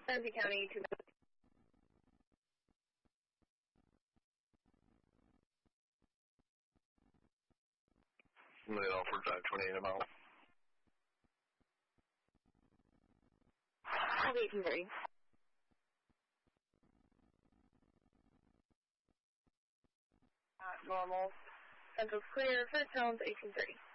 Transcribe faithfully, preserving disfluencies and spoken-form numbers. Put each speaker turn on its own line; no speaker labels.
Ramsey County to
Somebody offered five twenty-eight a mile.
Copy eighteen thirty. Uh, normal. Central's clear. First hounds eighteen thirty.